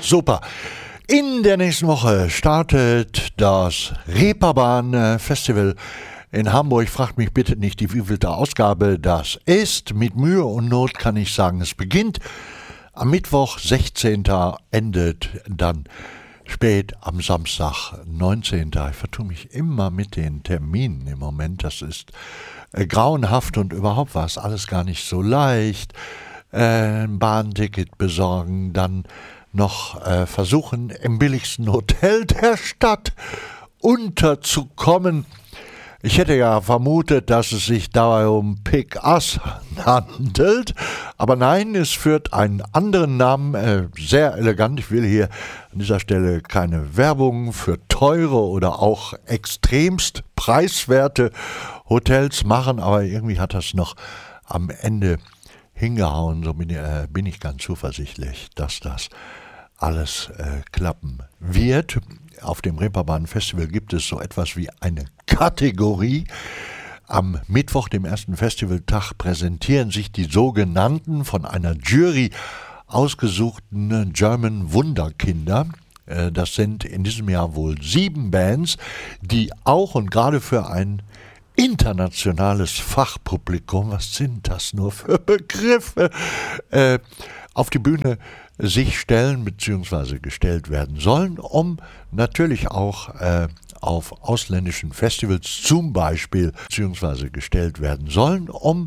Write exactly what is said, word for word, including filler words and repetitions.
super. In der nächsten Woche startet das Reeperbahn Festival in Hamburg. Fragt mich bitte nicht, die wievielte Ausgabe das ist. Mit Mühe und Not kann ich sagen, es beginnt am Mittwoch, sechzehnten endet dann spät am Samstag, neunzehnten Ich vertue mich immer mit den Terminen im Moment. Das ist äh, grauenhaft und überhaupt war es alles gar nicht so leicht. Äh, ein Bahnticket besorgen, dann noch äh, versuchen, im billigsten Hotel der Stadt unterzukommen. Ich hätte ja vermutet, dass es sich dabei um Pick Us handelt, aber nein, es führt einen anderen Namen, äh, sehr elegant. Ich will hier an dieser Stelle keine Werbung für teure oder auch extremst preiswerte Hotels machen, aber irgendwie hat das noch am Ende hingehauen. So bin, äh, bin ich ganz zuversichtlich, dass das alles äh, klappen wird. Auf dem Reeperbahn Festival gibt es so etwas wie eine Kategorie. Am Mittwoch, dem ersten Festivaltag, präsentieren sich die sogenannten, von einer Jury ausgesuchten German Wunderkinder. Äh, das sind in diesem Jahr wohl sieben Bands, die auch und gerade für ein internationales Fachpublikum, was sind das nur für Begriffe, äh, auf die Bühne sich stellen bzw. gestellt werden sollen, um natürlich auch äh, auf ausländischen Festivals zum Beispiel bzw. gestellt werden sollen, um